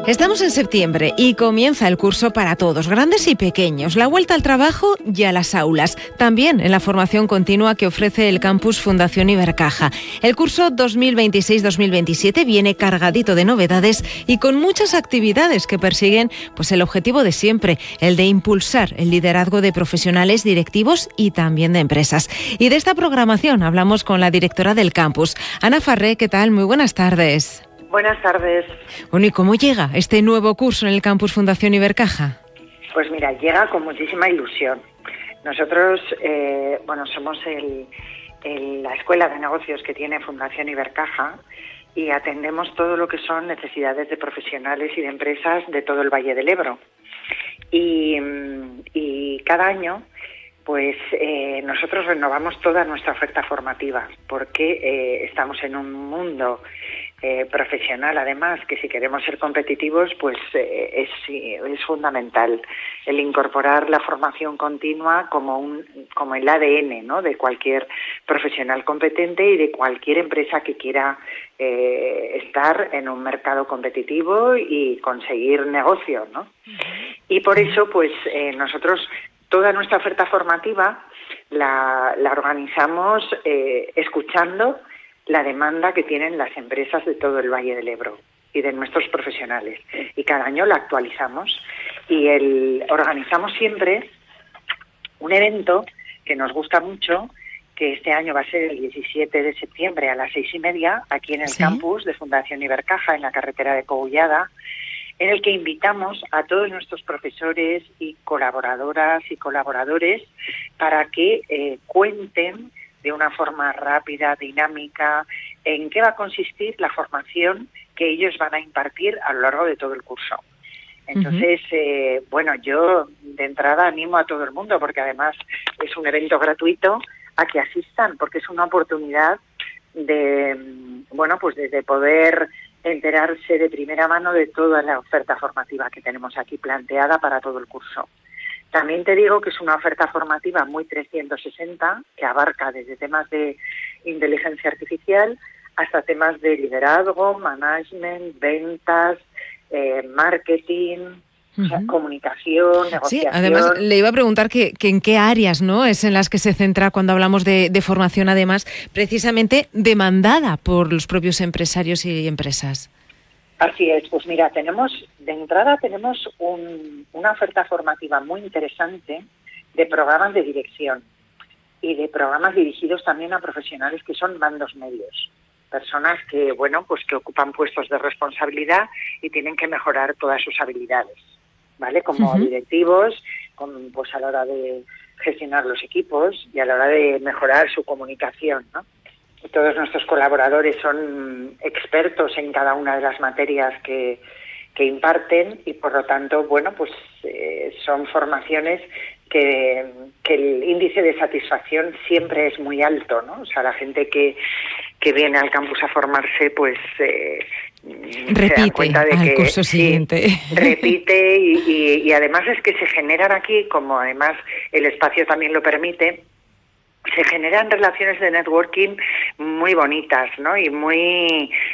Estamos en septiembre y comienza el curso para todos, grandes y pequeños, la vuelta al trabajo y a las aulas, también en la formación continua que ofrece el campus Fundación Ibercaja. El curso 2026-2027 viene cargadito de novedades y con muchas actividades que persiguen pues el objetivo de siempre, el de impulsar el liderazgo de profesionales, directivos y también de empresas. Y de esta programación hablamos con la directora del campus, Ana Farré. ¿Qué tal? Muy buenas tardes. Buenas tardes. Bueno, ¿y cómo llega este nuevo curso en el campus Fundación Ibercaja? Pues mira, llega con muchísima ilusión. Nosotros, somos la escuela de negocios que tiene Fundación Ibercaja y atendemos todo lo que son necesidades de profesionales y de empresas de todo el Valle del Ebro. Y cada año, pues nosotros renovamos toda nuestra oferta formativa porque estamos en un mundo profesional, además, que si queremos ser competitivos, pues es fundamental el incorporar la formación continua como el ADN, ¿no?, de cualquier profesional competente y de cualquier empresa que quiera estar en un mercado competitivo y conseguir negocio, ¿no? Y por eso, pues nosotros toda nuestra oferta formativa la organizamos escuchando la demanda que tienen las empresas de todo el Valle del Ebro y de nuestros profesionales. Y cada año la actualizamos y organizamos siempre un evento que nos gusta mucho, que este año va a ser el 17 de septiembre a las 6:30, aquí en el campus de Fundación Ibercaja, en la carretera de Cogullada, en el que invitamos a todos nuestros profesores y colaboradoras y colaboradores para que cuenten de una forma rápida, dinámica, en qué va a consistir la formación que ellos van a impartir a lo largo de todo el curso. Entonces, yo de entrada animo a todo el mundo, porque además es un evento gratuito, a que asistan, porque es una oportunidad de poder enterarse de primera mano de toda la oferta formativa que tenemos aquí planteada para todo el curso. También te digo que es una oferta formativa muy 360, que abarca desde temas de inteligencia artificial hasta temas de liderazgo, management, ventas, marketing, comunicación, negociación. Sí, además le iba a preguntar que en qué áreas, ¿no?, es en las que se centra cuando hablamos de formación, además, precisamente demandada por los propios empresarios y empresas. Así es, pues mira, tenemos una oferta formativa muy interesante de programas de dirección y de programas dirigidos también a profesionales que son mandos medios, personas que ocupan puestos de responsabilidad y tienen que mejorar todas sus habilidades, ¿vale? Como directivos, a la hora de gestionar los equipos y a la hora de mejorar su comunicación, ¿no? Todos nuestros colaboradores son expertos en cada una de las materias que imparten y, por lo tanto, son formaciones que el índice de satisfacción siempre es muy alto, ¿no? O sea, la gente que viene al campus a formarse, repite se da cuenta de al que curso siguiente. Repite y además es que se generan aquí, como además el espacio también lo permite, se generan relaciones de networking muy bonitas, ¿no? Y muy